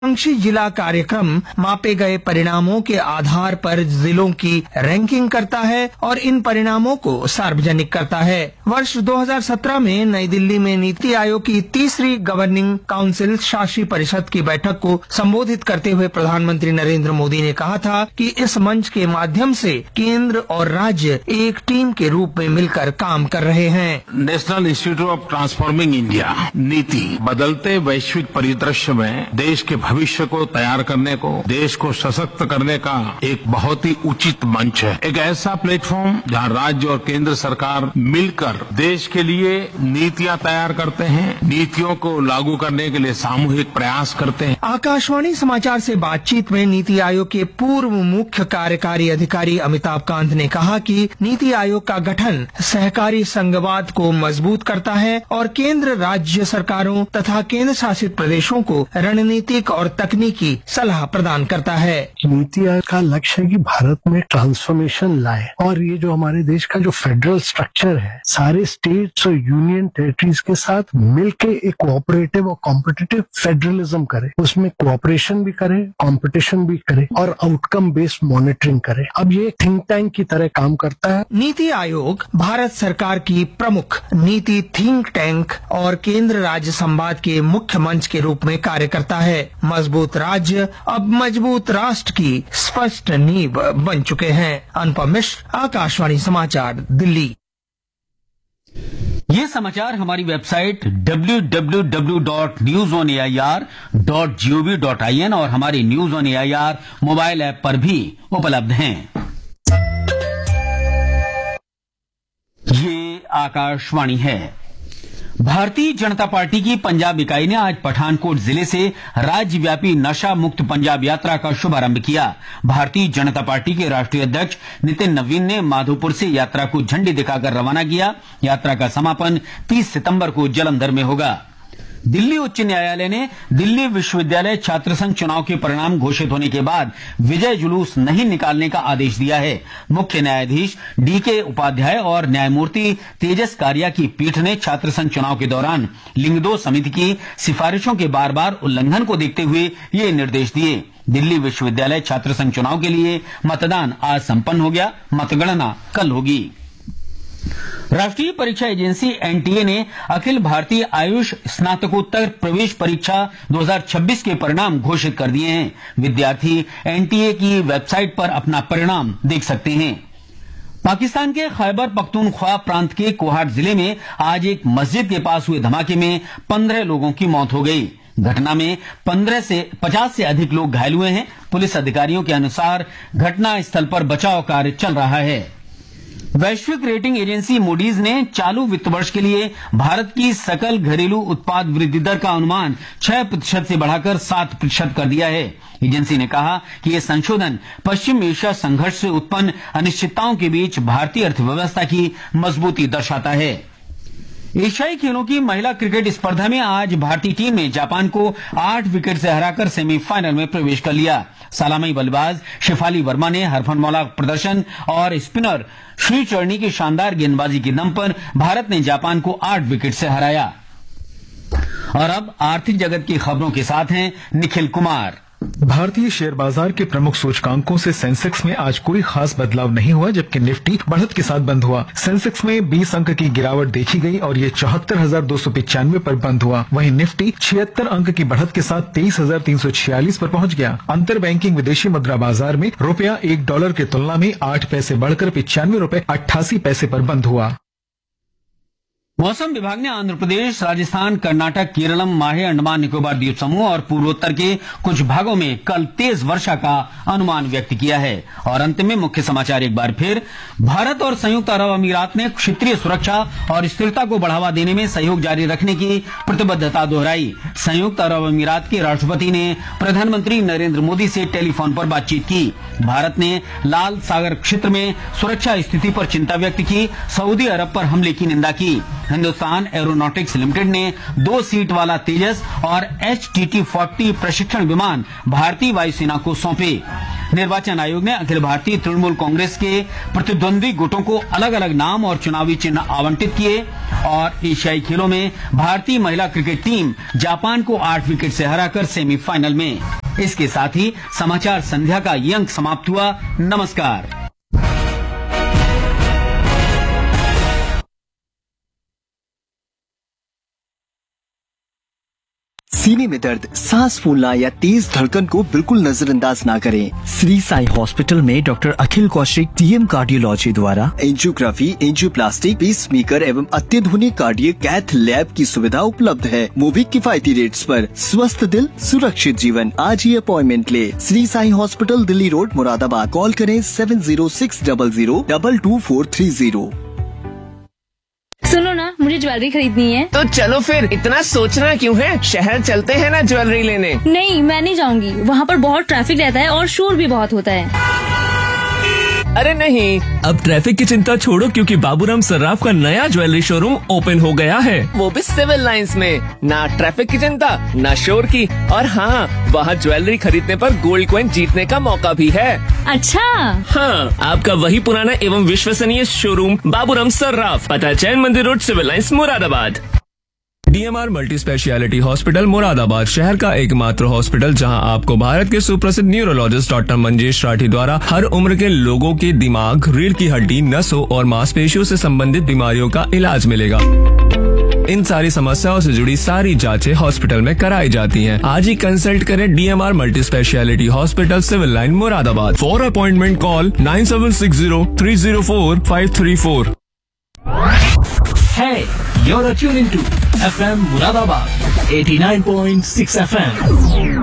आकांक्षी जिला कार्यक्रम मापे गए परिणामों के आधार पर जिलों की रैंकिंग करता है और इन परिणामों को सार्वजनिक करता है। वर्ष 2017 में नई दिल्ली में नीति आयोग की तीसरी गवर्निंग काउंसिल शासी परिषद की बैठक को संबोधित करते हुए प्रधानमंत्री नरेंद्र मोदी ने कहा था कि इस मंच के माध्यम से केंद्र और राज्य एक टीम के रूप में मिलकर काम कर रहे हैं। National institute of transforming India नीति बदलते वैश्विक परिदृश्य में देश के भविष्य को तैयार करने को, देश को सशक्त करने का एक बहुत ही उचित मंच है। एक ऐसा प्लेटफॉर्म जहां राज्य और केंद्र सरकार मिलकर देश के लिए नीतियां तैयार करते हैं, नीतियों को लागू करने के लिए सामूहिक प्रयास करते हैं। आकाशवाणी समाचार से बातचीत में नीति आयोग के पूर्व मुख्य कार्यकारी अधिकारी अमिताभ कांत ने कहा कि नीति आयोग का गठन सहकारी संघवाद को मजबूत करता है और केंद्र राज्य सरकारों तथा केंद्र शासित प्रदेशों को रणनीतिक और तकनीकी सलाह प्रदान करता है। नीति आयोग का लक्ष्य है कि भारत में ट्रांसफॉर्मेशन लाए और ये जो हमारे देश का जो फेडरल स्ट्रक्चर है, सारे स्टेट्स और यूनियन टेरिटरीज के साथ मिलके एक कोऑपरेटिव और कॉम्पिटिटिव फेडरलिज्म करे, उसमें कोऑपरेशन भी करे, कंपटीशन भी करे और आउटकम बेस्ड मॉनिटरिंग करे। अब ये थिंक टैंक की तरह काम करता है। नीति आयोग भारत सरकार की प्रमुख नीति थिंक टैंक और केंद्र राज्य संवाद के मुख्य मंच के रूप में कार्य करता है। मजबूत राज्य अब मजबूत राष्ट्र की स्पष्ट नींव बन चुके हैं। अनुपम मिश्र, आकाशवाणी समाचार, दिल्ली। ये समाचार हमारी वेबसाइट www.newsonair.gov.in और हमारे news on AIR mobile app पर भी उपलब्ध हैं। ये आकाशवाणी है। भारतीय जनता पार्टी की पंजाब इकाई ने आज पठानकोट जिले से राज्यव्यापी नशा मुक्त पंजाब यात्रा का शुभारंभ किया। भारतीय जनता पार्टी के राष्ट्रीय अध्यक्ष नितिन नवीन ने माधोपुर से यात्रा को झंडी दिखाकर रवाना किया। यात्रा का समापन 30 सितंबर को जालंधर में होगा। दिल्ली उच्च न्यायालय ने दिल्ली विश्वविद्यालय छात्र संघ चुनाव के परिणाम घोषित होने के बाद विजय जुलूस नहीं निकालने का आदेश दिया है। मुख्य न्यायाधीश डीके उपाध्याय और न्यायमूर्ति तेजस कारिया की पीठ ने छात्र संघ चुनाव के दौरान लिंगदो समिति की सिफारिशों के बार बार उल्लंघन को देखते हुए ये निर्देश दिए। दिल्ली विश्वविद्यालय छात्र संघ चुनाव के लिए मतदान आज संपन्न हो गया। मतगणना कल होगी। राष्ट्रीय परीक्षा एजेंसी एनटीए ने अखिल भारतीय आयुष स्नातकोत्तर प्रवेश परीक्षा 2026 के परिणाम घोषित कर दिए हैं। विद्यार्थी एनटीए की वेबसाइट पर अपना परिणाम देख सकते हैं। पाकिस्तान के खैबर पख्तूनख्वा प्रांत के कोहाट जिले में आज एक मस्जिद के पास हुए धमाके में 15 लोगों की मौत हो गई। घटना में 50 से अधिक लोग घायल हुए हैं। पुलिस अधिकारियों के अनुसार घटना स्थल पर बचाव कार्य चल रहा है। वैश्विक रेटिंग एजेंसी मूडीज ने चालू वित्त वर्ष के लिए भारत की सकल घरेलू उत्पाद वृद्धि दर का अनुमान 6% से बढ़ाकर 7% कर दिया है। एजेंसी ने कहा कि यह संशोधन पश्चिम एशिया संघर्ष से उत्पन्न अनिश्चितताओं के बीच भारतीय अर्थव्यवस्था की मजबूती दर्शाता है। एशियाई खेलों की महिला क्रिकेट स्पर्धा में आज भारतीय टीम ने जापान को 8 विकेट से हराकर सेमीफाइनल में प्रवेश कर लिया। सलामी बल्लेबाज शेफाली वर्मा ने हरफनमौला प्रदर्शन और स्पिनर श्री चरणी की शानदार गेंदबाजी के दम पर भारत ने जापान को 8 विकेट से हराया। और अब आर्थिक जगत की खबरों के साथ हैं निखिल कुमार। भारतीय शेयर बाजार के प्रमुख सूचकांकों से सेंसेक्स में आज कोई खास बदलाव नहीं हुआ, जबकि निफ्टी बढ़त के साथ बंद हुआ। सेंसेक्स में 20 अंक की गिरावट देखी गई और ये 74,295 पर बंद हुआ। वहीं निफ्टी 76 अंक की बढ़त के साथ 23,346 पर पहुंच गया। अंतर बैंकिंग विदेशी मुद्रा बाजार में रुपया $1 की तुलना में 8 पैसे बढ़कर 95 रुपए 88 पैसे पर बंद हुआ। मौसम विभाग ने आंध्र प्रदेश, राजस्थान, कर्नाटक, केरलम, माहे, अंडमान निकोबार द्वीप समूह और पूर्वोत्तर के कुछ भागों में कल तेज वर्षा का अनुमान व्यक्त किया है। और अंत में मुख्य समाचार एक बार फिर। भारत और संयुक्त अरब अमीरात ने क्षेत्रीय सुरक्षा और स्थिरता को बढ़ावा देने में सहयोग जारी रखने की प्रतिबद्धता दोहराई। संयुक्त अरब अमीरात के राष्ट्रपति ने प्रधानमंत्री नरेंद्र मोदी से टेलीफोन पर बातचीत की। भारत ने लाल सागर क्षेत्र में सुरक्षा स्थिति पर चिंता व्यक्त की। सऊदी अरब पर हमले की निंदा की। हिंदुस्तान एरोनॉटिक्स लिमिटेड ने 2 सीट वाला तेजस और HTT-40 प्रशिक्षण विमान भारतीय वायुसेना को सौंपे। निर्वाचन आयोग ने अखिल भारतीय तृणमूल कांग्रेस के प्रतिद्वंदी गुटों को अलग अलग नाम और चुनावी चिन्ह आवंटित किए। और एशियाई खेलों में भारतीय महिला क्रिकेट टीम जापान को 8 विकेट से हराकर सेमीफाइनल में। इसके साथ ही समाचार संध्या का ये अंक समाप्त हुआ। नमस्कार। सीने में दर्द, सांस फूलना या तेज धड़कन को बिल्कुल नजरअंदाज ना करें। श्री साई हॉस्पिटल में डॉक्टर अखिल कौशिक DM कार्डियोलॉजी द्वारा एंजियोग्राफी, एंजियोप्लास्टी, पेसमेकर एवं अत्याधुनिक कार्डियक कैथ लैब की सुविधा उपलब्ध है। वो भी किफायती रेट्स पर। स्वस्थ दिल, सुरक्षित जीवन। आज ही अपॉइंटमेंट ले। Shri Sai hospital, Delhi road, Moradabad. Call करें 7060022430। सुनो ना, मुझे ज्वेलरी खरीदनी है। तो चलो फिर, इतना सोचना क्यों है, शहर चलते हैं ना ज्वेलरी लेने। नहीं, मैं नहीं जाऊंगी, वहाँ पर बहुत ट्रैफिक रहता है और शोर भी बहुत होता है। अरे नहीं, अब ट्रैफिक की चिंता छोड़ो, क्योंकि बाबूराम सर्राफ का नया ज्वेलरी शोरूम ओपन हो गया है। वो भी सिविल लाइंस में। ना ट्रैफिक की चिंता, ना शोर की, और हाँ, वहाँ ज्वेलरी खरीदने पर गोल्ड कॉइन जीतने का मौका भी है। अच्छा। हाँ, आपका वही पुराना एवं विश्वसनीय शोरूम बाबूराम सर्राफ, पता जैन मंदिर road, civil lines, Moradabad. DMR multi speciality hospital Moradabad, शहर का एकमात्र हॉस्पिटल जहां आपको भारत के सुप्रसिद्ध न्यूरोलॉजिस्ट डॉक्टर मंजेश राठी द्वारा हर उम्र के लोगों के दिमाग, रीढ़ की हड्डी, नसों और मांसपेशियों से संबंधित बीमारियों का इलाज मिलेगा। इन सारी समस्याओं से जुड़ी सारी जांचें हॉस्पिटल में कराई जाती हैं। आज ही कंसल्ट करें DMR multi speciality hospital, civil line, Moradabad. For appointment call 9760304534। Hey, you're tuned to FM Muradabad 89.6 FM.